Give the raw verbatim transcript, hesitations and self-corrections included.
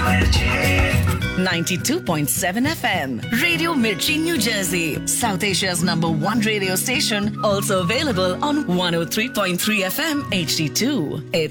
ninety-two point seven F M. Radio Mirchi, New Jersey. South Asia's number one radio station. Also available on one oh three point three F M H D two. It's